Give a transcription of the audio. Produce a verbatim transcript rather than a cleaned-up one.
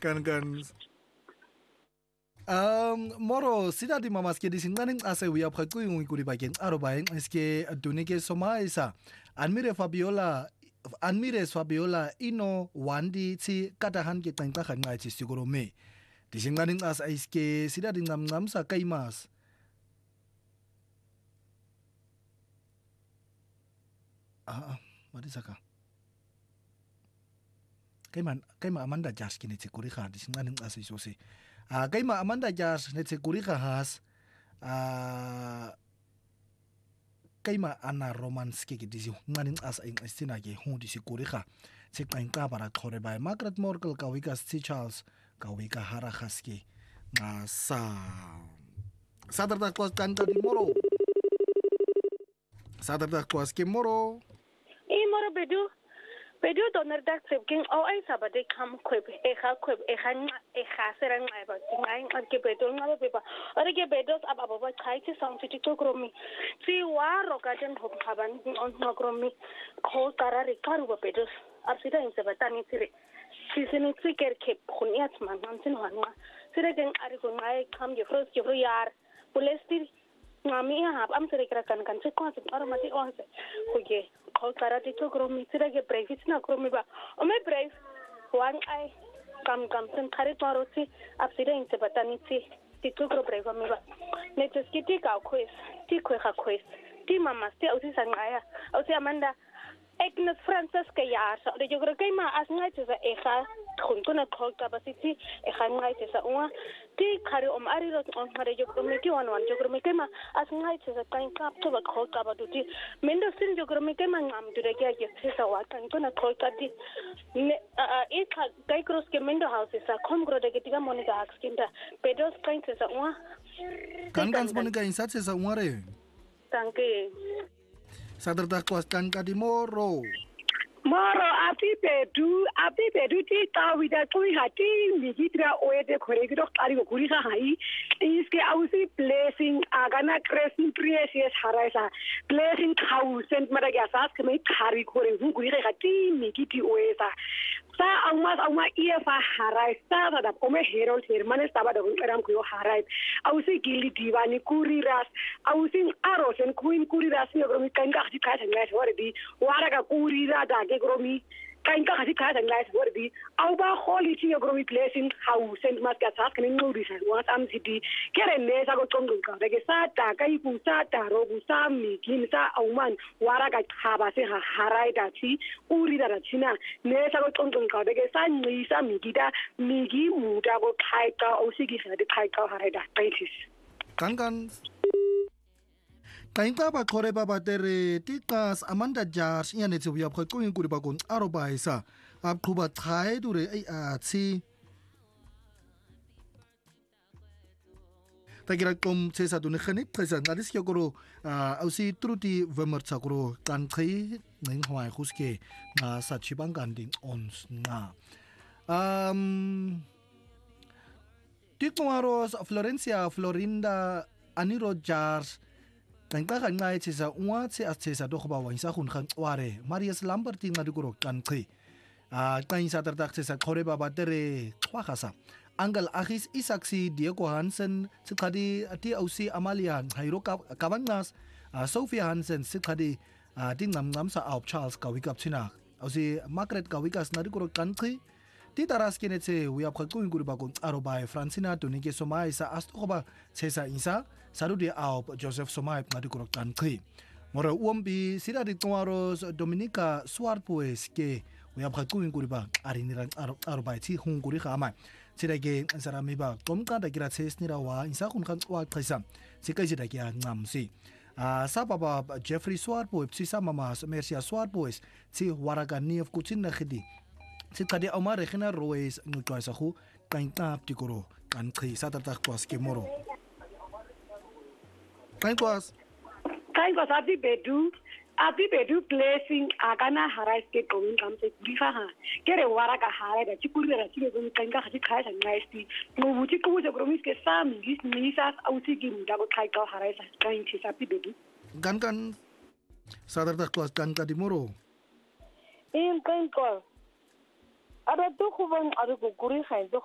Kan kan. Um moro sida di mamas ke di singaning ase wi apha ku yung kuri ba ken aro ba en eske dunike somaisa Anmire Fabiola Anmire Fabiola ino wandi ti katahan ke tangka khanga ti siguro me di singaning as eske sida di ngam ngam sa kaimas ah mari saka kaiman kaima Amanda Jas kini ti kuri kha di singaning as iso se ah kaima Amanda Jas ne ti kuri kha has ah kaima ana romance ke ke disi nganing as ing estina ke hu disi kuriga se kainka para khore bai Margaret Morkel ka wika si Charles ka wika hara khaske nga sa sadarda kwas kanta di moro sadarda kwas ke moro e moro bedu bedu donar dak sebking o ai sabade kam kweb e kha kweb e khan e kha serang ai ba ngai ar ke bedu ngabe beba ar ke bedos ab ab ba khai ti sam ti to kromi si waro ka den hob khaban on no kromi kho karare karu ba bedos ar sida in sebatani tire si sini tsiker ke khuniat man man sin wanwa sire den ari ko ngai kam je fros je yar pulesti ngami ha am sire kra kan kan se ko ar mati on se ko je ko karate to kromi sire ke brevis na kromi ba o me brev wan ai kam kam sen khare paroti ab sire in sebatani ti ti to kro brev mi ba ne to skiti ka quiz ti ko kha quiz ti mama ti au si sangaya au si Amanda Agnes Francis ke jaar so de jogro kay ma as ngai tsa e ga khun kuna khol capacity e ga ngai tsa unga ti khare om ari ro on khare jogro me ti wan wan jogro me kay ma as ngai tsa kain kap to ba khol ka ba du ti mendo sin jogro me kay ma ngam du de ke ke tsa wa kan kuna khol ka ti ne e kha kai cross ke mendo house sa khom gro de ke ti ga monica akskinda pedos kain tsa unga kan kan monica insat tsa unga re danke sadarda kwas kan ka di moro moro api bedu api bedu ti tawida tui hati migitra oede khore ki dok tari ko kuri kha hai iske ausi blessing agana crescent precious haraisa blessing thousand mara ga sas ke mai khari khore hu kuri kha ti migiti oesa sa auma auma ia fa harai sa da ome hero hermane staba da ram ko harai ausi gili diwani kuri ras ausi aros en queen kuri ras ne ko mi kan ga ti ka thanga hore di wara ga kuri ra da ke gromi kan ka ti ka thanga hore di au ba holy ti gromi blessing house and mas ka sa kan nguri sa wa am city kere ne sa ko tongo ka de sa ta kai ku sa ta ro ku sa mi kin sa auman wara ga khaba se ha harai da ti uri da china ne sa ko tongo ka de sa ni sa mi gida mi gi mu da ko khai ka o si gi sa de khai ka harai da paitis kan kan kainka ba khore ba ba tere tikas Amanda Jas ya ne tsuya khoi ko nguri ba kon aro ba isa ab khuba thai du re ai a chi tagira kom se sa du ne khani present na dis ke goro au si truti vemer chakro kan khai ning hwai khuske na sa chi bang kan ding ons na um Tikmaros Florencia Florinda Aniro Jas Tangka kan ngai chisa uwa che as chesa do khaba wain sa khun khan ware Marius Lambert ti ngadu goro kan khi a kain sa tar tak chesa khore baba tere khwa khasa Angal Achis Isaksi Diego Hansen sikhadi ati ausi Amalia Hairo Kavangas Sophia Hansen sikhadi ti ngam ngam sa au Charles Kawikap china ausi Margaret Kawikas nadu goro kan khi ti taras kene che wi ap khakun guri ba kon aro bai Francina to ni ke somai sa asto khoba chesa insa saru de au Joseph Somai ngadu goro kan khi mora uombi sira di toaros Dominica Swarpoes ke wi ap khakun guri ba ari ni ran aro aro bai chi hung guri khama sira ke sara mi ba tom ka da gira ches ni ra wa insa khun khan wa khaisa sikai sira ke ngam si a sa baba Jeffrey Swarpoes si sa mama Mercia Swarpoes si waraga ni of kuchin na khidi Sikadi Omar Regina Ruiz ngutwa sa khu kain tap tikoro kan khi sa tar tak kwas ke moro kain kwas kain kwas api bedu api bedu blessing agana harais ke komin kam se grifa ha kere wara ka harai da chikuri da chike ko kain ka khati khai sa ngaisti no buti ko je promise ke sam gis nisas auti gi da ko khai ka harai sa kain chi sa api bedu gan kan sa tar tak kwas kan ka di moro in kain ko ada tu ko bang ada ko guri khai do